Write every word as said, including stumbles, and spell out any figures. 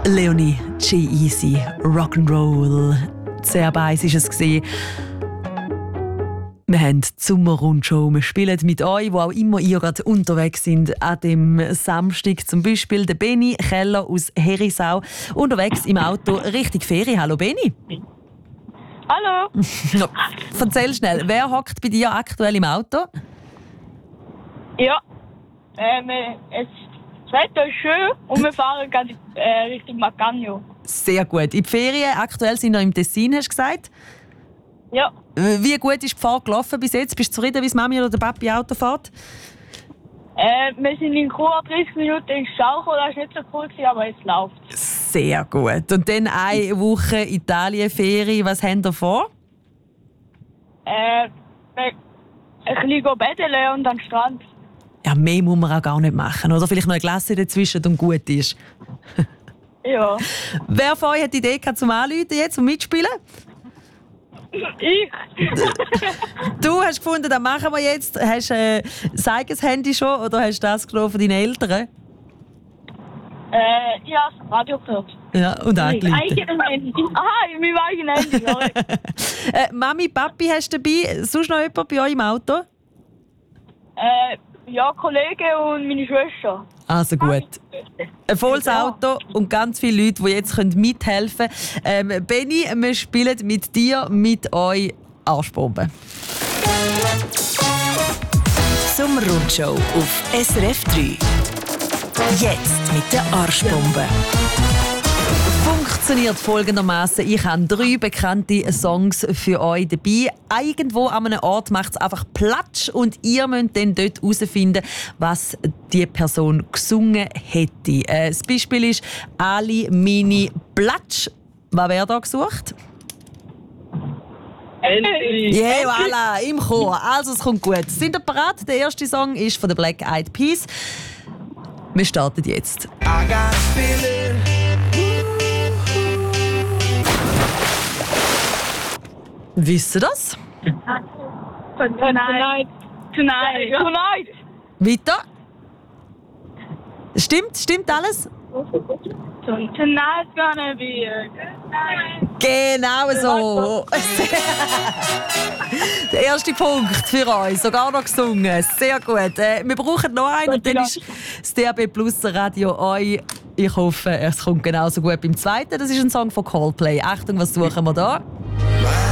Leonie, G-Eazy, Rock'n'Roll. Sehr beiß war es. Wir haben die Sommerrundshow. Wir spielen mit euch, wo auch immer ihr gerade unterwegs sind, an dem Samstag. Zum Beispiel der Benny Keller aus Herisau. Unterwegs im Auto Richtung Ferien. Hallo Benny. Hallo. Erzähl schnell, wer hockt bei dir aktuell im Auto? Ja, ähm, es, das Wetter ist schön und wir fahren gerade äh, Richtung Macagno. Sehr gut. In die Ferien, aktuell sind wir im Tessin, hast du gesagt? Ja. Wie gut ist die Fahrt gelaufen bis jetzt? Bist du zufrieden, wie Mami oder der Papi Auto fährt? Äh, wir sind in Chur dreißig Minuten ins Stau gekommen, das war nicht so cool, aber es läuft. Sehr gut. Und dann eine Woche Italien-Ferien. Was haben wir vor? Äh, ein bisschen betteln und an den Strand. Ja, mehr muss man auch gar nicht machen. Oder vielleicht noch eine Klasse dazwischen und gut ist. Ja. Wer von euch hat die Idee gehabt, zum Anrufen jetzt und mitspielen? Ich. Du hast gefunden, das machen wir jetzt. Hast du äh, das Handy schon oder hast du das genommen von deinen Eltern? Äh, ich habe das Radio gehört. Ja, und angerufen. Eigenes Handy. Aha, mit meinem eigenen Handy. Ja. äh, Mami, Papi hast du dabei? Sonst noch jemand bei euch im Auto? Äh, ja, Kollegen und meine Schwester. Also gut. Ein volles Auto und ganz viele Leute, die jetzt mithelfen können. Ähm, Benny, wir spielen mit dir, mit euch Arschbombe. Sommerrundshow auf S R F drei. Jetzt mit der Arschbombe. Funktioniert folgendermaßen: Ich habe drei bekannte Songs für euch dabei. Irgendwo an einem Ort macht es einfach Platsch und ihr müsst dann dort herausfinden, was die Person gesungen hätte. Äh, das Beispiel ist Ali Mini Platsch. Was wäre da gesucht? Endlich. Ja, yeah, voilà, im Chor. Also, es kommt gut. Sind ihr bereit? Der erste Song ist von den Black Eyed Peas. Wir starten jetzt. I got a feeling. Wisst ihr das? Tonight. Tonight. Tonight. Weiter? Stimmt? Stimmt alles? Tonight's gonna be a good night. Genau so. Der erste Punkt für euch, sogar noch gesungen. Sehr gut. Äh, wir brauchen noch einen und dann ist das D A B Plus Radio euch. Ich hoffe, es kommt genauso gut beim zweiten. Das ist ein Song von Coldplay. Achtung, was suchen wir da? My